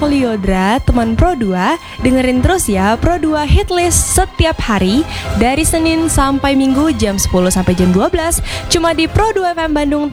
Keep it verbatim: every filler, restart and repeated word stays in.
aku Liodra, teman Pro dua. Dengerin terus ya Pro dua Hitlist setiap hari dari Senin sampai Minggu jam sepuluh sampai jam dua belas cuma di Pro dua F M Bandung